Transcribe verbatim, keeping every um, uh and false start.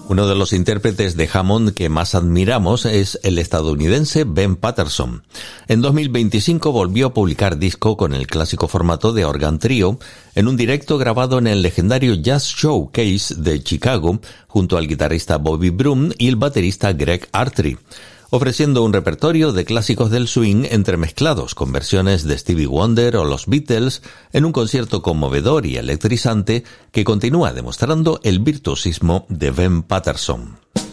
Uno de los intérpretes de Hammond que más admiramos es el estadounidense Ben Patterson. En dos mil veinticinco volvió a publicar disco con el clásico formato de Organ Trio en un directo grabado en el legendario Jazz Showcase de Chicago junto al guitarrista Bobby Broom y el baterista Greg Artry, ofreciendo un repertorio de clásicos del swing entremezclados con versiones de Stevie Wonder o los Beatles en un concierto conmovedor y electrizante que continúa demostrando el virtuosismo de Ben Patterson.